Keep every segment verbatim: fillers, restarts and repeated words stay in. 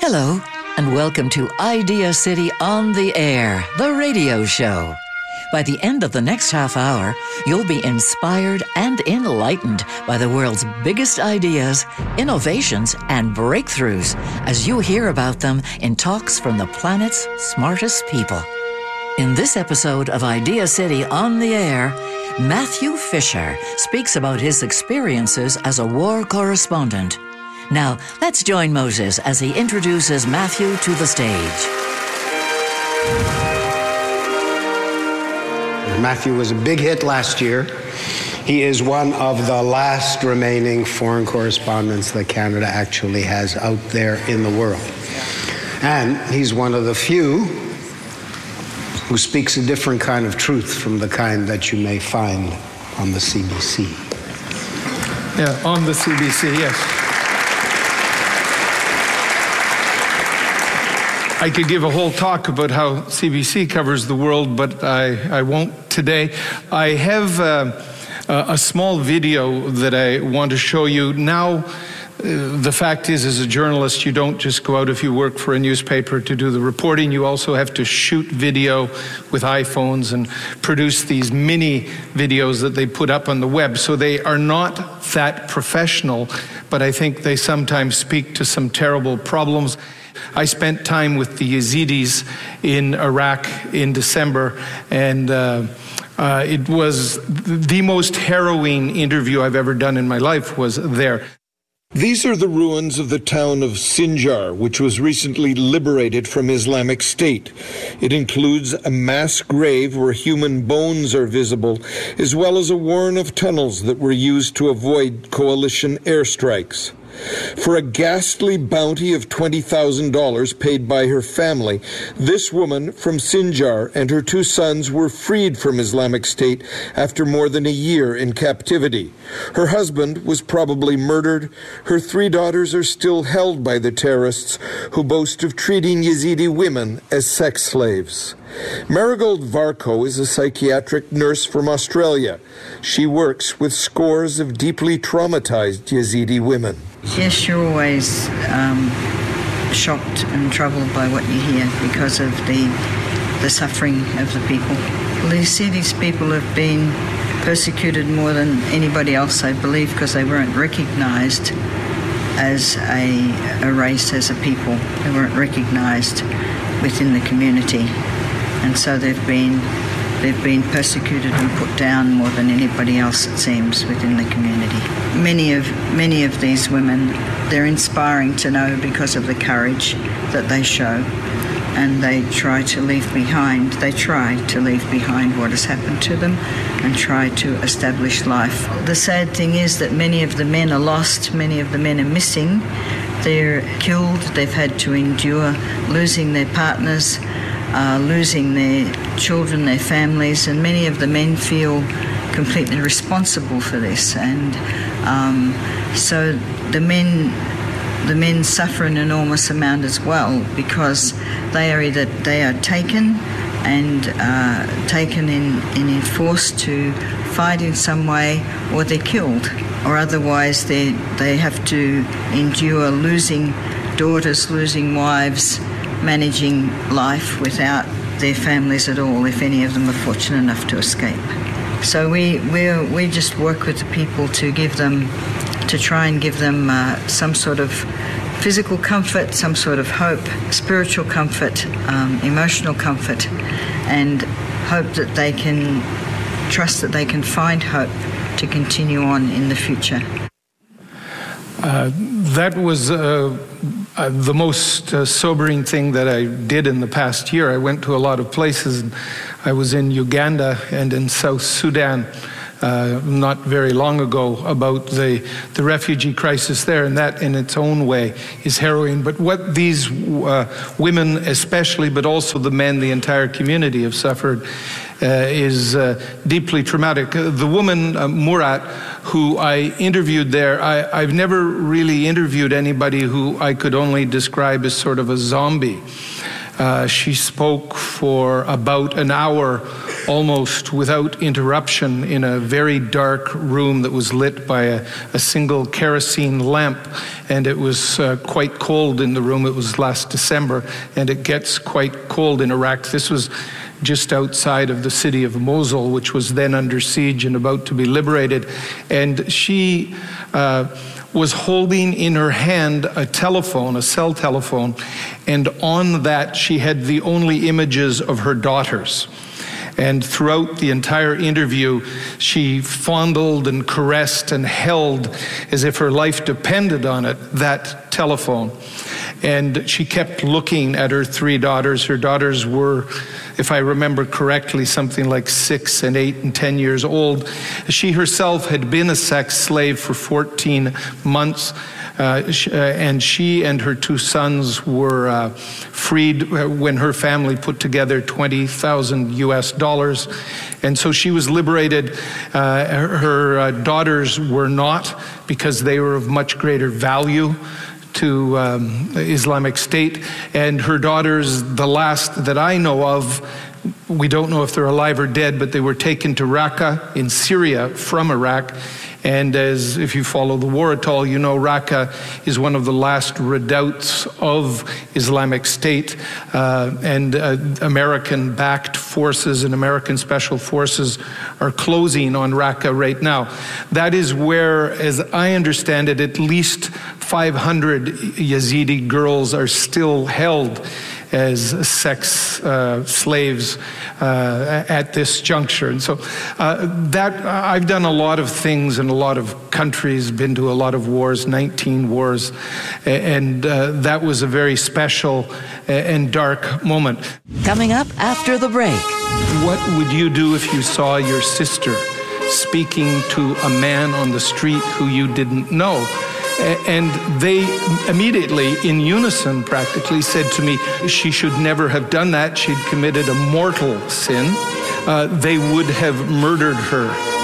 Hello, and welcome to Idea City on the Air, the radio show. By the end of the next half hour, you'll be inspired and enlightened by the world's biggest ideas, innovations, and breakthroughs as you hear about them in talks from the planet's smartest people. In this episode of Idea City on the Air, Matthew Fisher speaks about his experiences as a war correspondent. Now, let's join Moses as he introduces Matthew to the stage. Matthew was a big hit last year. He is one of the last remaining foreign correspondents that Canada actually has out there in the world. And he's one of the few who speaks a different kind of truth from the kind that you may find on the C B C. Yeah, on the C B C, yes. I could give a whole talk about how C B C covers the world, but I, I won't today. I have uh, a small video that I want to show you. Now, uh, the fact is, as a journalist, you don't just go out if you work for a newspaper to do the reporting. You also have to shoot video with iPhones and produce these mini videos that they put up on the web. So they are not that professional, but I think they sometimes speak to some terrible problems. I spent time with the Yazidis in Iraq in December, and uh, uh, it was the most harrowing interview I've ever done in my life was there. These are the ruins of the town of Sinjar, which was recently liberated from Islamic State. It includes a mass grave where human bones are visible, as well as a warren of tunnels that were used to avoid coalition airstrikes. For a ghastly bounty of twenty thousand dollars paid by her family, this woman from Sinjar and her two sons were freed from Islamic State after more than a year in captivity. Her husband was probably murdered. Her three daughters are still held by the terrorists who boast of treating Yazidi women as sex slaves. Marigold Varco is a psychiatric nurse from Australia. She works with scores of deeply traumatized Yazidi women. Yes, you're always um, shocked and troubled by what you hear because of the the suffering of the people. Well, you see, these people have been persecuted more than anybody else, I believe, because they weren't recognised as a, a race, as a people. They weren't recognised within the community, and so they've been they've been persecuted and put down more than anybody else, it seems, within the community. Many of many of these women, they're inspiring to know because of the courage that they show, and they try to leave behind, they try to leave behind what has happened to them and try to establish life. The sad thing is that many of the men are lost, many of the men are missing, they're killed, they've had to endure losing their partners, Uh, losing their children, their families, and many of the men feel completely responsible for this. And um, so the men, the men suffer an enormous amount as well, because they are either they are taken and uh, taken in, in enforced to fight in some way, or they're killed, or otherwise they they have to endure losing daughters, losing wives, managing life without their families at all, if any of them are fortunate enough to escape. So we we we just work with the people to give them, to try and give them uh, some sort of physical comfort, some sort of hope, spiritual comfort, um, emotional comfort, and hope that they can trust that they can find hope to continue on in the future. Uh, that was uh, uh, the most uh, sobering thing that I did in the past year. I went to a lot of places. And I was in Uganda and in South Sudan uh, not very long ago about the, the refugee crisis there, and that in its own way is harrowing. But what these uh, women especially, but also the men, the entire community have suffered Uh, is uh, deeply traumatic. Uh, the woman, uh, Murat, who I interviewed there, I, I've never really interviewed anybody who I could only describe as sort of a zombie. Uh, she spoke for about an hour almost without interruption in a very dark room that was lit by a, a single kerosene lamp, and it was uh, quite cold in the room. It was last December, and it gets quite cold in Iraq. This was just outside of the city of Mosul, which was then under siege and about to be liberated. And she uh, was holding in her hand a telephone, a cell telephone, and on that she had the only images of her daughters. And throughout the entire interview, she fondled and caressed and held, as if her life depended on it, that telephone. And she kept looking at her three daughters. Her daughters were, if I remember correctly, something like six and eight and ten years old. She herself had been a sex slave for fourteen months. Uh, sh- uh, and she and her two sons were uh, freed when her family put together twenty thousand U S dollars. And so she was liberated. Uh, her her uh, daughters were not, because they were of much greater value to um, Islamic State. And her daughters, the last that I know of, we don't know if they're alive or dead, but they were taken to Raqqa in Syria from Iraq. And as if you follow the war at all, you know Raqqa is one of the last redoubts of Islamic State, uh, and uh, American-backed forces and American special forces are closing on Raqqa right now. That is where, as I understand it, at least five hundred Yazidi girls are still held as sex uh, slaves uh, at this juncture. And so uh, that I've done a lot of things in a lot of countries, been to a lot of wars, nineteen wars, and uh, that was a very special and dark moment. Coming up after the break. What would you do if you saw your sister speaking to a man on the street who you didn't know? And they immediately, in unison practically, said to me, she should never have done that. She'd committed a mortal sin. Uh, they would have murdered her.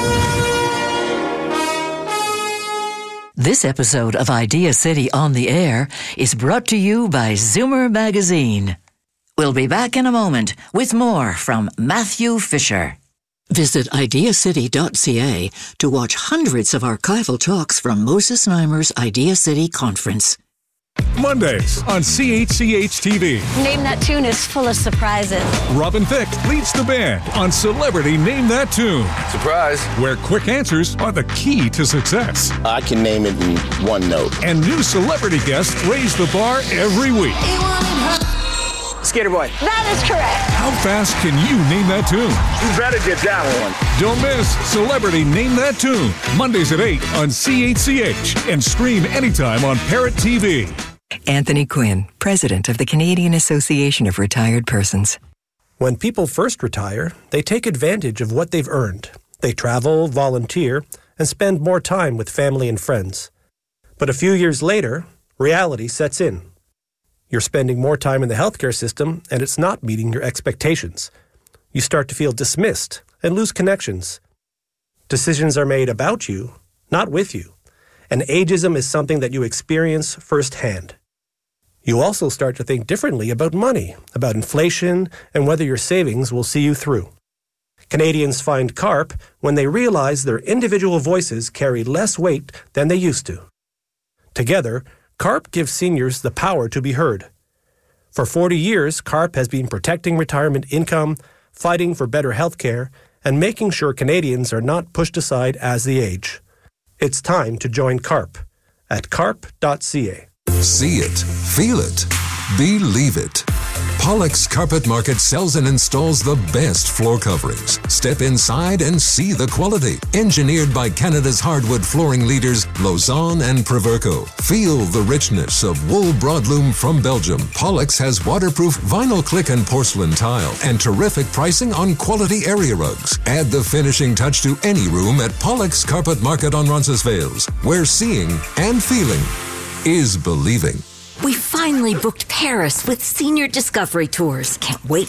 This episode of Idea City on the Air is brought to you by Zoomer Magazine. We'll be back in a moment with more from Matthew Fisher. Visit idea city dot c a to watch hundreds of archival talks from Moses Znaimer's Idea City Conference. Mondays on C H C H T V. Name That Tune is full of surprises. Robin Thicke leads the band on Celebrity Name That Tune. Surprise. Where quick answers are the key to success. I can name it in one note. And new celebrity guests raise the bar every week. Skater Boy. That is correct. How fast can you name that tune? You better get that one. Don't miss Celebrity Name That Tune. Mondays at eight on C H C H and stream anytime on Parrot T V. Anthony Quinn, President of the Canadian Association of Retired Persons. When people first retire, they take advantage of what they've earned. They travel, volunteer, and spend more time with family and friends. But a few years later, reality sets in. You're spending more time in the healthcare system, and it's not meeting your expectations. You start to feel dismissed and lose connections. Decisions are made about you, not with you. And ageism is something that you experience firsthand. You also start to think differently about money, about inflation, and whether your savings will see you through. Canadians find CARP when they realize their individual voices carry less weight than they used to. Together, CARP gives seniors the power to be heard. For forty years, CARP has been protecting retirement income, fighting for better health care, and making sure Canadians are not pushed aside as they age. It's time to join CARP at carp dot c a. See it, feel it, believe it. Pollock's Carpet Market sells and installs the best floor coverings. Step inside and see the quality. Engineered by Canada's hardwood flooring leaders, Lausanne and Proverco. Feel the richness of wool broadloom from Belgium. Pollock's has waterproof vinyl click and porcelain tile and terrific pricing on quality area rugs. Add the finishing touch to any room at Pollock's Carpet Market on Roncesvalles, where seeing and feeling is believing. We finally booked Paris with Senior Discovery Tours. Can't wait